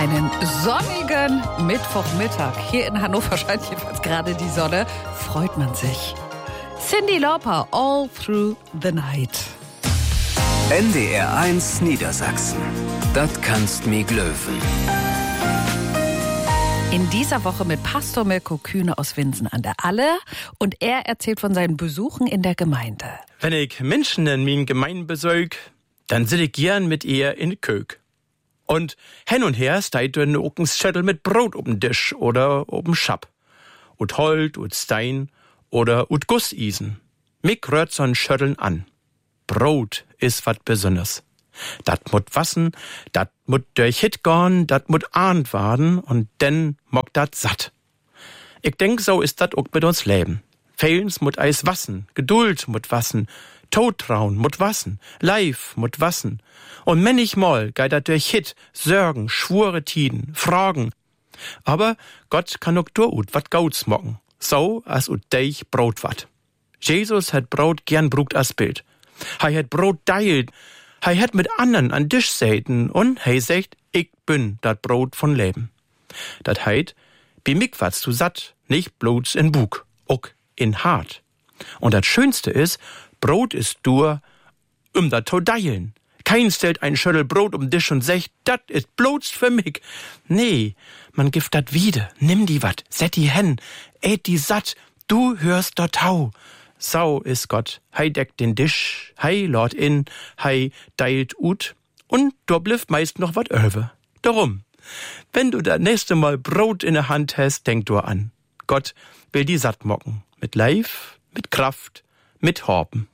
Einen sonnigen Mittwochmittag. Hier in Hannover scheint jedenfalls gerade die Sonne. Freut man sich. Cyndi Lauper, All Through the Night. NDR 1 Niedersachsen. Das kannst mi glöwen. In dieser Woche mit Pastor Mirko Kühne aus Winsen an der Aller. Und er erzählt von seinen Besuchen in der Gemeinde. Wenn ich Menschen in min Gemeinde besög, dann sit ich gern mit ihr in Kök. Und hin und her steit du auch ein Schüttel mit Brot ob'n Tisch oder ob'n Schap. Ut Holt, ut Stein oder ut Gussisen. Mich rührt so'n Schütteln an. Brot is wat Besonders. Dat mut wassen, dat mut durch Hit gorn, dat mut ahnt waden und denn mock dat satt. Ich denk, so ist dat auch mit uns Leben. Fehlens mut eis wassen, Geduld mut wassen, Todtrauen mut wassen, Leif mut wassen. Und manchmal geht dat durch Hit, Sorgen, schwure Tiden, Fragen. Aber Gott kann auch ut wat Gauts mocken, so as ut deich Brot wat. Jesus hat Brot gern brugt as Bild. Hei hat Brot deilt, hei hat mit anderen an Tisch säten und hei sagt, ich bin dat Brot von Leben. Dat heit, bi mich watst du satt, nicht bloß in Bug, auch in hart. Und dat Schönste is, Brot ist dur, dat to deilen. Kein stellt ein Schüttel Brot Tisch und sagt, dat ist bloß für mich. Nee, man gibt dat wieder, nimm die wat, set die hen, ät die satt, du hörst dort tau. Sau is Gott, hei deckt den Tisch, hei lord in, hei deilt ut und do blifft meist noch wat öwe. Darum, wenn du das nächste Mal Brot in der Hand hast, denk du an. Gott will die satt mocken, mit Leif, mit Kraft, mit Horpen.